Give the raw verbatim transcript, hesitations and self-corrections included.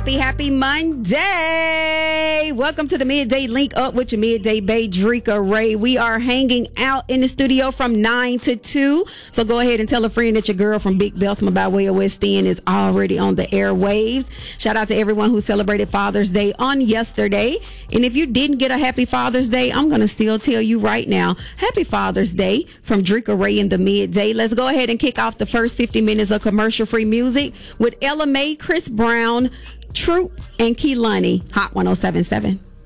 happy, happy Monday. Welcome to the Midday Link Up with your Midday Bae, Drika Ray. We are hanging out in the studio from nine to two. So go ahead and tell a friend that your girl from Big Belsma by way of West End is already on the airwaves. Shout out to everyone who celebrated Father's Day on yesterday. And if you didn't get a happy Father's Day, I'm going to still tell you right now, happy Father's Day from Drika Ray in the Midday. Let's go ahead and kick off the first fifty minutes of commercial-free music with Ella Mai, Chris Brown, Troop, and Kehlani. Hot one oh seven point seven.